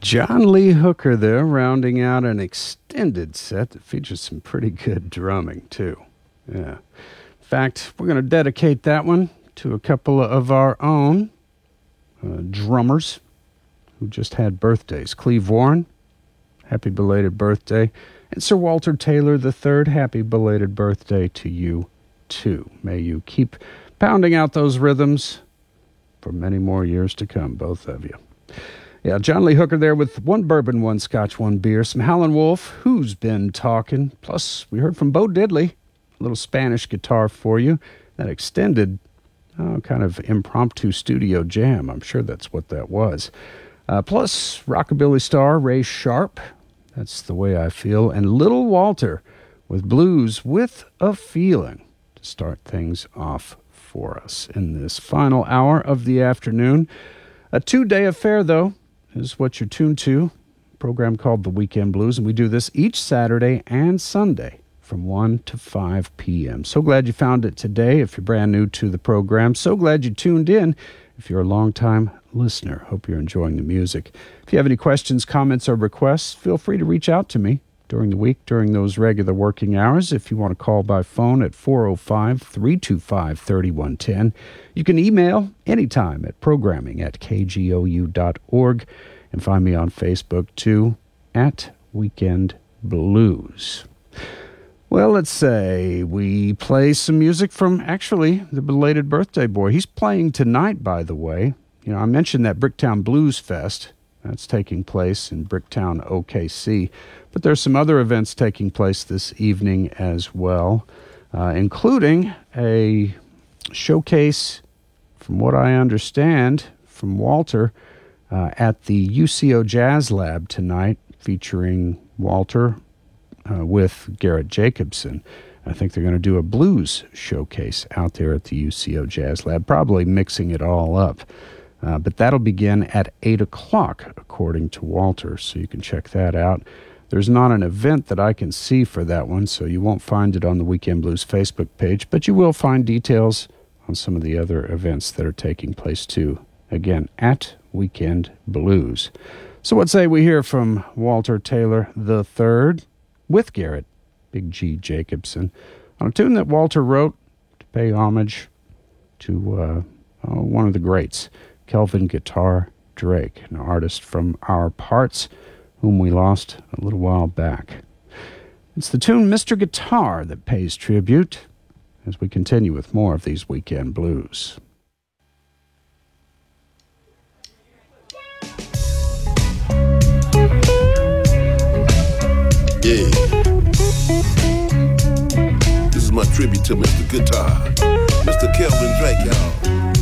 John Lee Hooker there, rounding out an extended set that features some pretty good drumming, too. Yeah. In fact, we're going to dedicate that one to a couple of our own drummers who just had birthdays. Cleve Warren, happy belated birthday. And Sir Walter Taylor III, happy belated birthday to you, too. May you keep pounding out those rhythms for many more years to come, both of you. Yeah, John Lee Hooker there with one bourbon, one scotch, one beer, some Howlin' Wolf, Who's Been Talking. Plus, we heard from Bo Diddley, a little Spanish guitar for you, that extended kind of impromptu studio jam. I'm sure that's what that was. Plus, rockabilly star Ray Sharp, That's the Way I Feel, and Little Walter with Blues with a Feeling to start things off for us in this final hour of the afternoon. A two-day affair, though, is what you're tuned to, a program called The Weekend Blues, and we do this each Saturday and Sunday from 1 to 5 p.m. So glad you found it today if you're brand new to the program. So glad you tuned in if you're a longtime listener. Hope you're enjoying the music. If you have any questions, comments, or requests, feel free to reach out to me during the week, during those regular working hours. If you want to call by phone at 405-325-3110. You can email anytime at programming@kgou.org and find me on Facebook, too, at Weekend Blues. Well, let's say we play some music from, actually, the belated birthday boy. He's playing tonight, by the way. You know, I mentioned that Bricktown Blues Fest. That's taking place in Bricktown, OKC. But there's some other events taking place this evening as well, including a showcase, from what I understand, from Walter at the UCO Jazz Lab tonight, featuring Walter with Garrett Jacobson. I think they're going to do a blues showcase out there at the UCO Jazz Lab, probably mixing it all up. But that'll begin at 8 o'clock, according to Walter, so you can check that out. There's not an event that I can see for that one, so you won't find it on the Weekend Blues Facebook page, but you will find details on some of the other events that are taking place, too. Again, at Weekend Blues. So what say we hear from Walter Taylor III with Garrett, Big G Jacobson, on a tune that Walter wrote to pay homage to one of the greats, Kelvin Guitar Drake, an artist from our parts whom we lost a little while back. It's the tune Mr. Guitar that pays tribute as we continue with more of these Weekend Blues. Yeah. This is my tribute to Mr. Guitar, Mr. Kelvin Drake, y'all.